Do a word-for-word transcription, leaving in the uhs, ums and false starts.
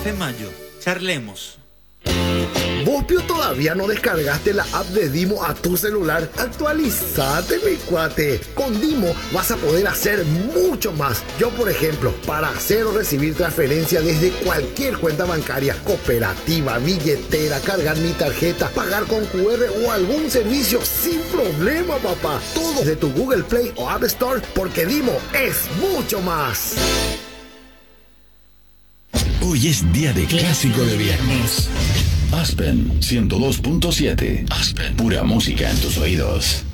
Café Mayo. Charlemos. ¿Vos, Pio, todavía no descargaste la app de Dimo a tu celular? Actualizate, mi cuate. Con Dimo vas a poder hacer mucho más. Yo, por ejemplo, para hacer o recibir transferencia desde cualquier cuenta bancaria, cooperativa, billetera, cargar mi tarjeta, pagar con cu erre o algún servicio sin problema, papá. Todo desde tu Google Play o App Store, porque Dimo es mucho más. Hoy es día de clásico de viernes. Aspen ciento dos punto siete. Aspen, pura música en tus oídos.